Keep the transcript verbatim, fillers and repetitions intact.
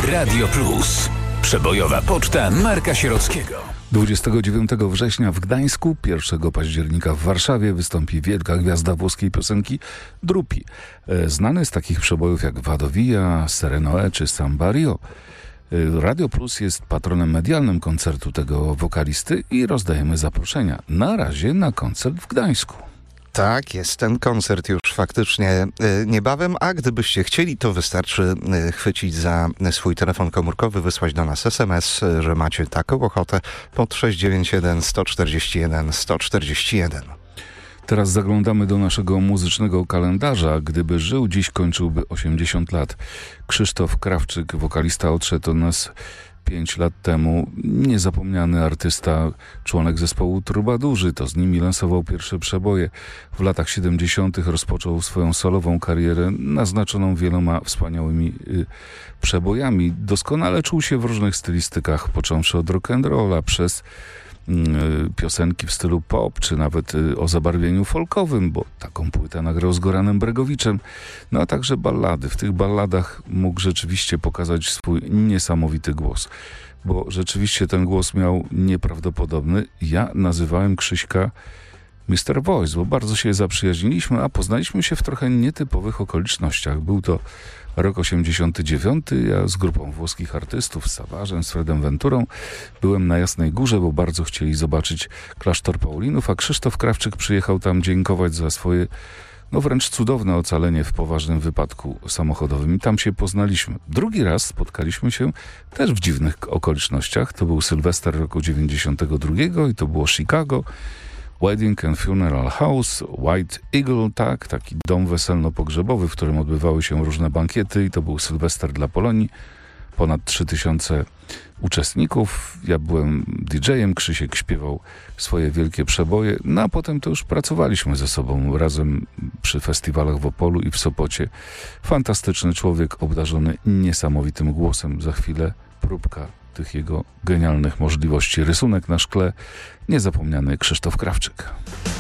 Radio Plus. Przebojowa poczta Marka Sierockiego. dwudziestego dziewiątego września w Gdańsku, pierwszego października w Warszawie wystąpi wielka gwiazda włoskiej piosenki Drupi. Znany z takich przebojów jak Vado Via, Sereno czy Samba Rio. Radio Plus jest patronem medialnym koncertu tego wokalisty i rozdajemy zaproszenia. Na razie na koncert w Gdańsku. Tak, jest ten koncert już faktycznie y, niebawem, a gdybyście chcieli, to wystarczy y, chwycić za swój telefon komórkowy, wysłać do nas es em es, y, że macie taką ochotę pod sześć dziewięć jeden, jeden cztery jeden, jeden cztery jeden. Teraz zaglądamy do naszego muzycznego kalendarza. Gdyby żył dziś, kończyłby osiemdziesiąt lat. Krzysztof Krawczyk, wokalista, odszedł od nas pięć lat temu. Niezapomniany artysta, członek zespołu Trubadurzy. To z nimi lansował pierwsze przeboje. W latach siedemdziesiątych rozpoczął swoją solową karierę naznaczoną wieloma wspaniałymi y, przebojami. Doskonale czuł się w różnych stylistykach, począwszy od rock'n'rolla przez piosenki w stylu pop, czy nawet o zabarwieniu folkowym, bo taką płytę nagrał z Goranem Bregowiczem, no a także ballady. W tych balladach mógł rzeczywiście pokazać swój niesamowity głos, bo rzeczywiście ten głos miał nieprawdopodobny. Ja nazywałem Krzyśka mister Voice, bo bardzo się zaprzyjaźniliśmy, a poznaliśmy się w trochę nietypowych okolicznościach. Był to rok osiemdziesiąty dziewiąty. Ja z grupą włoskich artystów, z Savage'em, z Fredem Venturą byłem na Jasnej Górze, bo bardzo chcieli zobaczyć klasztor Paulinów, a Krzysztof Krawczyk przyjechał tam dziękować za swoje no wręcz cudowne ocalenie w poważnym wypadku samochodowym. I tam się poznaliśmy. Drugi raz spotkaliśmy się też w dziwnych okolicznościach. To był Sylwester roku dziewięćdziesiątego drugiego i to było Chicago. Wedding and Funeral House, White Eagle, tak, taki dom weselno-pogrzebowy, w którym odbywały się różne bankiety i to był Sylwester dla Polonii. Ponad trzy tysiące uczestników. Ja byłem didżejem, Krzysiek śpiewał swoje wielkie przeboje, no a potem to już pracowaliśmy ze sobą razem przy festiwalach w Opolu i w Sopocie. Fantastyczny człowiek, obdarzony niesamowitym głosem. Za chwilę próbka tych jego genialnych możliwości. Rysunek na szkle, niezapomniany Krzysztof Krawczyk.